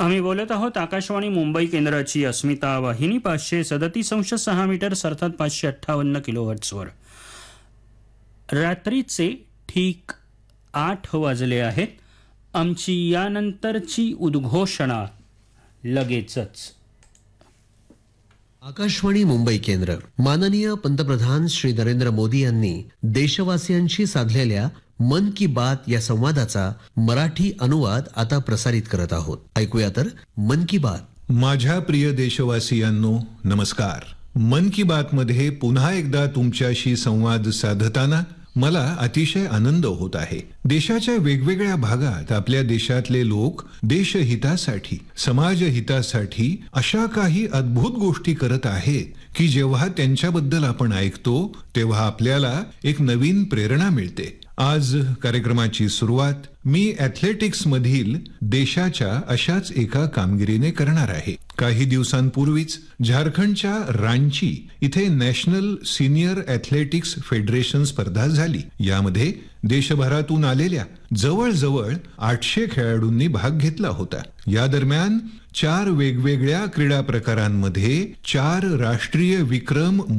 आम्ही बोलत आहोत आकाशवाणी मुंबई केंद्राची अस्मिता वाहिनी 537.6 मीटर्स अर्थात 558 किलोहर्ट्झवर. रात्रीचे ठीक 8 वाजले आहेत. आमची यानंतरची उद्घोषणा लगेचच. आकाशवाणी मुंबई केंद्र. माननीय पंतप्रधान श्री नरेंद्र मोदी यांनी देशवासियांशी साधलेल्या मन की बात या संवादाचा मराठी अनुवाद आता प्रसारित करत आहोत. ऐकूया तर मन की बात. माझ्या प्रिय देशवासियांनो नमस्कार. मन की बात मध्ये पुन्हा एकदा तुमच्याशी संवाद साधताना मला अतिशय आनंद होत आहे. देशाच्या वेगवेगळ्या भागात आपल्या देशातले लोक देशहितासाठी समाजहितासाठी अशा काही अद्भुत गोष्टी करत आहेत की जेव्हा त्यांच्याबद्दल आपण ऐकतो तेव्हा आपल्याला एक नवीन प्रेरणा मिळते. आज कार्यक्रमाची सुरुवात मी ॲथलेटिक्स मधील देशाच्या अशाच एका कामगिरीने करणार आहे. काही दिवसांपूर्वीच झारखंडच्या रांची इथे नॅशनल सिनियर ॲथलेटिक्स फेडरेशन स्पर्धा झाली. यामध्ये देशभरातून आलेल्या जवळजवळ 800 खेळाडूंनी भाग घेतला होता. या दरम्यान 4 वेगवेगळ्या क्रीडा प्रकारांमध्ये 4 राष्ट्रीय विक्रम